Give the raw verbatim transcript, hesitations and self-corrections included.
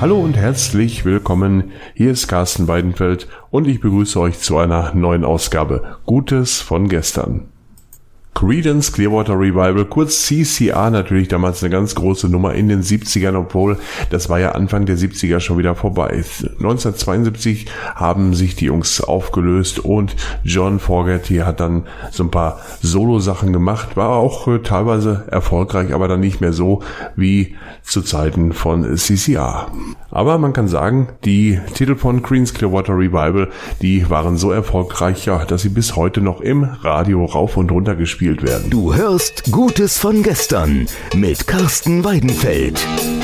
Hallo und herzlich willkommen, hier ist Carsten Weidenfeld und ich begrüße euch zu einer neuen Ausgabe Gutes von gestern. Creedence Clearwater Revival, kurz C C R, natürlich damals eine ganz große Nummer in den siebzigern, obwohl das war ja Anfang der siebziger schon wieder vorbei. neunzehnhundertzweiundsiebzig haben sich die Jungs aufgelöst und John Fogerty hat dann so ein paar Solo-Sachen gemacht, war auch äh, teilweise erfolgreich, aber dann nicht mehr so wie zu Zeiten von C C R. Aber man kann sagen, die Titel von Creedence Clearwater Revival, die waren so erfolgreich, ja, dass sie bis heute noch im Radio rauf und runter gespielt werden. Du hörst Gutes von gestern mit Carsten Weidenfeld.